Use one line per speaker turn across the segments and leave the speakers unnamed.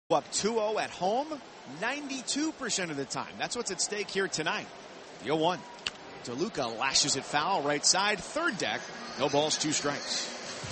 Up 2-0 at home 92% of the time. That's what's at stake here tonight. The 0-1. DeLuca lashes it foul right side. Third deck. No balls, 2 strikes.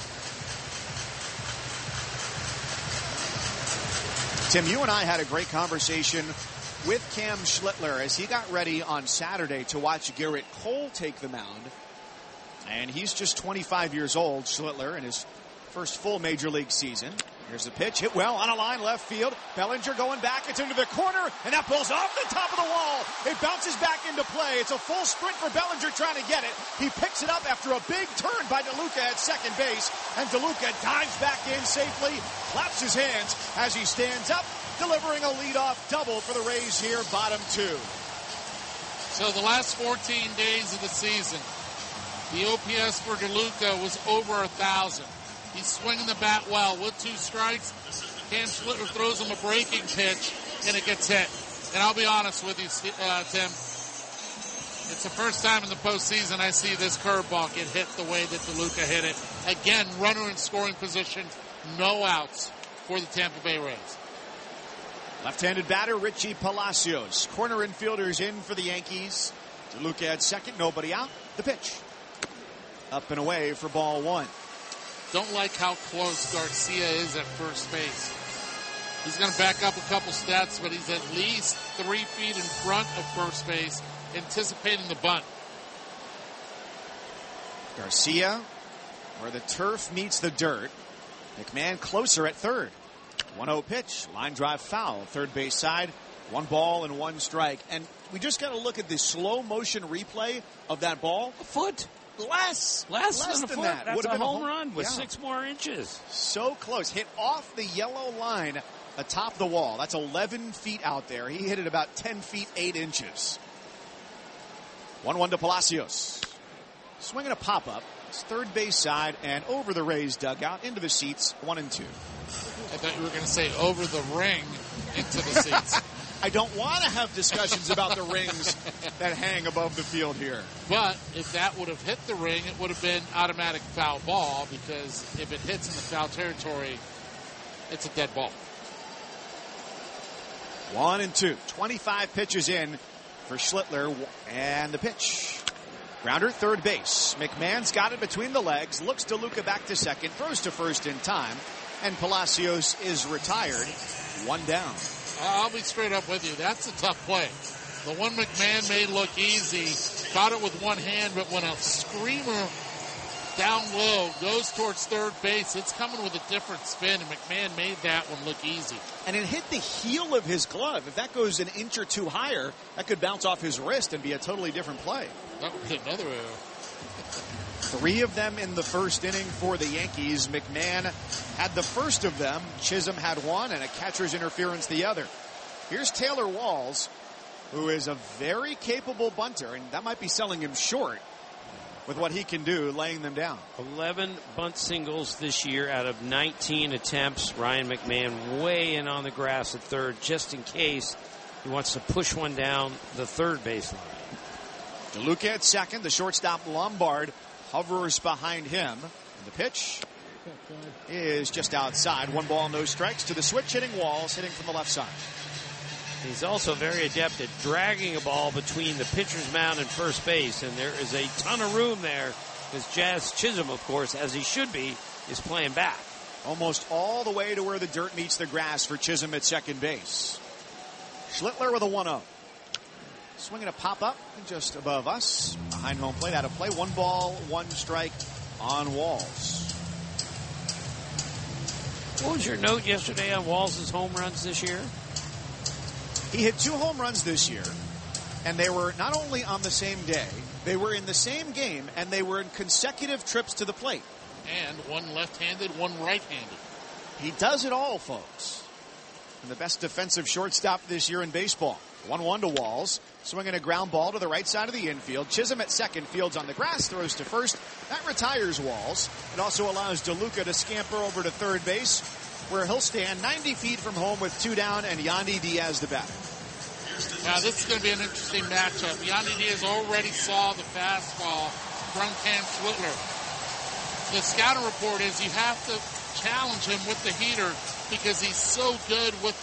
Tim, you and I had a great conversation with Cam Schlittler as he got ready on Saturday to watch Garrett Cole take the mound. And he's just 25 years old, Schlittler, in his first full major league season. Here's the pitch, hit well on a line left field. Bellinger going back, it's into the corner, and that ball's off the top of the wall. It bounces back into play. It's a full sprint for Bellinger trying to get it. He picks it up after a big turn by DeLuca at second base, and DeLuca dives back in safely, claps his hands as he stands up, delivering a leadoff double for the Rays here, bottom 2.
So the last 14 days of the season, the OPS for DeLuca was over 1,000. He's swinging the bat well with 2 strikes. Cam Schlittler throws him a breaking pitch, and it gets hit. And I'll be honest with you, Tim. It's the first time in the postseason I see this curveball get hit the way that DeLuca hit it. Again, runner in scoring position, no outs for the Tampa Bay Rays.
Left-handed batter Richie Palacios. Corner infielders in for the Yankees. DeLuca at second, nobody out. The pitch. Up and away for ball 1.
Don't like how close Garcia is at first base. He's going to back up a couple stats, but he's at least 3 feet in front of first base, anticipating the bunt.
Garcia, where the turf meets the dirt. McMahon closer at third. 1-0 pitch, line drive foul, third base side. 1 ball and 1 strike. And we just got to look at the slow motion replay of that ball.
A foot.
Less
than a foot.
that.
That's a home run with 6 more inches.
So close. Hit off the yellow line atop the wall. That's 11 feet out there. He hit it about 10 feet, 8 inches. 1-1 to Palacios. Swinging a pop-up. It's third base side and over the Rays dugout into the seats, 1-2.
I thought you were going to say over the ring into the seats.
I don't want to have discussions about the rings that hang above the field here.
But if that would have hit the ring, it would have been automatic foul ball, because if it hits in the foul territory, it's a dead ball.
1-2. 25 pitches in for Schlittler, and the pitch. Grounder, third base. McMahon's got it between the legs, looks DeLuca back to second, throws to first in time, and Palacios is retired. 1 down.
I'll be straight up with you. That's a tough play. The one McMahon made look easy. Caught it with one hand, but when a screamer down low goes towards third base, it's coming with a different spin, and McMahon made that one look easy.
And it hit the heel of his glove. If that goes an inch or 2 higher, that could bounce off his wrist and be a totally different play.
That would be another error.
3 of them in the first inning for the Yankees. McMahon had the first of them. Chisholm had 1, and a catcher's interference the other. Here's Taylor Walls, who is a very capable bunter, and that might be selling him short with what he can do laying them down.
11 bunt singles this year out of 19 attempts. Ryan McMahon way in on the grass at third, just in case he wants to push one down the third baseline.
DeLuca at second. The shortstop Lombard hovers behind him. And the pitch is just outside. 1 ball, no strikes to the switch hitting Walls, hitting from the left side.
He's also very adept at dragging a ball between the pitcher's mound and first base, and there is a ton of room there, because Jazz Chisholm, of course, as he should be, is playing back.
Almost all the way to where the dirt meets the grass for Chisholm at second base. Schlittler with a 1-0. Swinging a pop-up just above us. Behind home plate, out of play. 1 ball, 1 strike on Walls.
What was your note yesterday on Walls' home runs this year?
He hit 2 home runs this year, and they were not only on the same day, they were in the same game, and they were in consecutive trips to the plate.
And 1 left-handed, 1 right-handed.
He does it all, folks. And the best defensive shortstop this year in baseball. 1-1 to Walls. Swinging a ground ball to the right side of the infield. Chisholm at second, fields on the grass, throws to first. That retires Walls. It also allows DeLuca to scamper over to third base, where he'll stand 90 feet from home with 2 down, and Yandy Diaz the batter.
Now, this is going to be an interesting matchup. Yandy Diaz already saw the fastball from Cam Schlittler. The scouting report is you have to challenge him with the heater because he's so good with